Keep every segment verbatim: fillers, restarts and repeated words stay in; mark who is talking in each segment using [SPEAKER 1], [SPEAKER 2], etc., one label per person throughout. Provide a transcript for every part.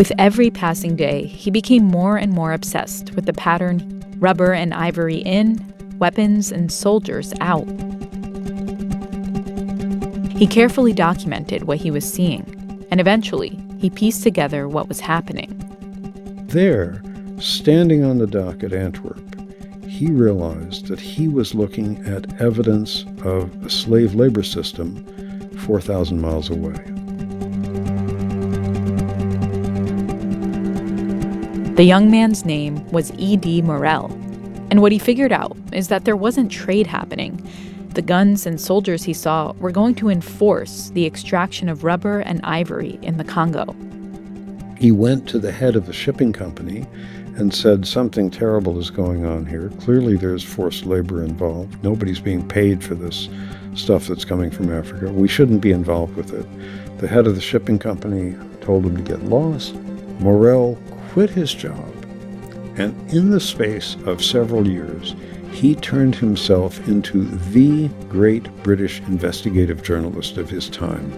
[SPEAKER 1] With every passing day, he became more and more obsessed with the pattern: rubber and ivory in, weapons and soldiers out. He carefully documented what he was seeing, and eventually, he pieced together what was happening.
[SPEAKER 2] There, standing on the dock at Antwerp, he realized that he was looking at evidence of a slave labor system four thousand miles away.
[SPEAKER 1] The young man's name was E D Morel, and what he figured out is that there wasn't trade happening. The guns and soldiers he saw were going to enforce the extraction of rubber and ivory in the Congo.
[SPEAKER 2] He went to the head of the shipping company and said, something terrible is going on here. Clearly there's forced labor involved. Nobody's being paid for this stuff that's coming from Africa. We shouldn't be involved with it. The head of the shipping company told him to get lost. Morel quit his job, and in the space of several years, he turned himself into the great British investigative journalist of his time.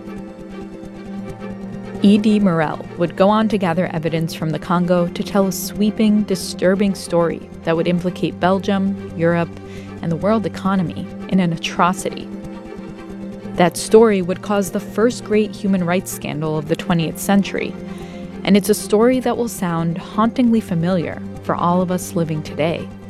[SPEAKER 1] E D Morel would go on to gather evidence from the Congo to tell a sweeping, disturbing story that would implicate Belgium, Europe, and the world economy in an atrocity. That story would cause the first great human rights scandal of the twentieth century, and it's a story that will sound hauntingly familiar for all of us living today.